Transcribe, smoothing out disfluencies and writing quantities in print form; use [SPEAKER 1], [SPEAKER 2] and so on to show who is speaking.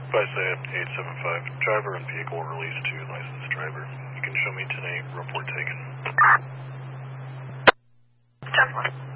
[SPEAKER 1] Isaiah 875. Driver and vehicle released to licensed driver. You can show me today. Report taken.
[SPEAKER 2] 10-1.